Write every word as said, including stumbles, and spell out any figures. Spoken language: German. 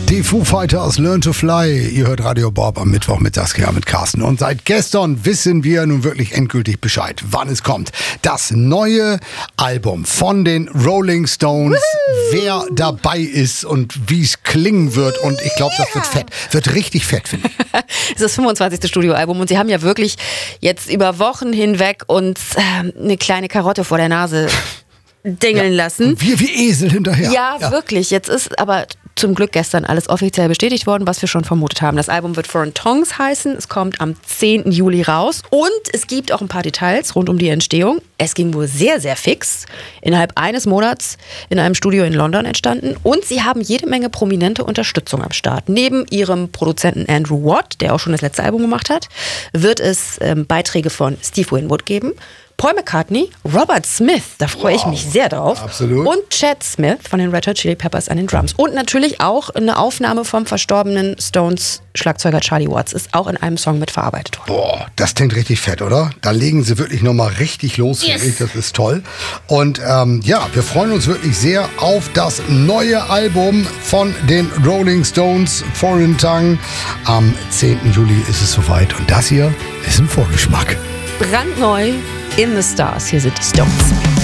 Die Foo Fighters, Learn to Fly. Ihr hört Radio Bob am Mittwoch mit Saskia, mit Carsten. Und seit gestern wissen wir nun wirklich endgültig Bescheid, wann es kommt. Das neue Album von den Rolling Stones. Woohoo! Wer dabei ist und wie es klingen wird. Und ich glaube, das wird fett. Wird richtig fett, finde ich. Es ist das fünfundzwanzigste Studioalbum und sie haben ja wirklich jetzt über Wochen hinweg uns äh, eine kleine Karotte vor der Nase dingeln Ja. lassen. Und wir wie Esel hinterher. Ja, ja, wirklich. Jetzt ist aber zum Glück gestern alles offiziell bestätigt worden, was wir schon vermutet haben. Das Album wird Foreign Tongues heißen. Es kommt am zehnten Juli raus. Und es gibt auch ein paar Details rund um die Entstehung. Es ging wohl sehr, sehr fix. Innerhalb eines Monats in einem Studio in London entstanden. Und sie haben jede Menge prominente Unterstützung am Start. Neben ihrem Produzenten Andrew Watt, der auch schon das letzte Album gemacht hat, wird es ähm, Beiträge von Steve Winwood geben. Paul McCartney, Robert Smith, da freue wow. ich mich sehr drauf. Absolut. Und Chad Smith von den Red Hot Chili Peppers an den Drums. Und natürlich auch eine Aufnahme vom verstorbenen Stones-Schlagzeuger Charlie Watts ist auch in einem Song mitverarbeitet worden. Boah, das klingt richtig fett, oder? Da legen sie wirklich nochmal richtig los, yes. finde ich. Das ist toll. Und ähm, ja, wir freuen uns wirklich sehr auf das neue Album von den Rolling Stones, Foreign Tongue. Am zehnten Juli ist es soweit. Und das hier ist ein Vorgeschmack. Brandneu in the Stars. Hier sind die Stones.